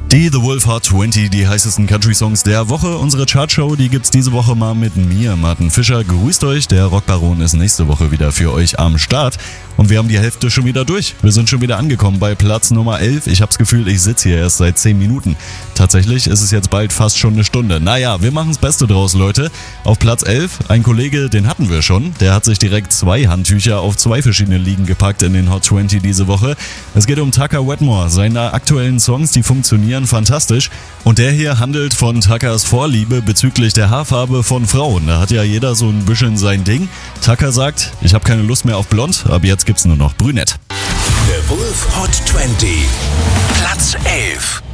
Die The Wolf Hot 20, die heißesten Country-Songs der Woche. Unsere Chartshow, die gibt's diese Woche mal mit mir, Martin Fischer. Grüßt euch, der Rockbaron ist nächste Woche wieder für euch am Start. Und wir haben die Hälfte schon wieder durch. Wir sind schon wieder angekommen bei Platz Nummer 11. Ich hab's Gefühl, ich sitze hier erst seit 10 Minuten. Tatsächlich ist es jetzt bald fast schon eine Stunde. Naja, wir machen's Beste draus, Leute. Auf Platz 11, ein Kollege, den hatten wir schon. Der hat sich direkt 2 Handtücher auf 2 verschiedene Ligen gepackt in den Hot 20 diese Woche. Es geht um Tucker Wetmore. Seine aktuellen Songs, die funktionieren fantastisch. Und der hier handelt von Tuckers Vorliebe bezüglich der Haarfarbe von Frauen. Da hat ja jeder so ein bisschen sein Ding. Tucker sagt, ich habe keine Lust mehr auf blond, ab jetzt gibt's nur noch brünett. The Wolf Hot 20, Platz 11.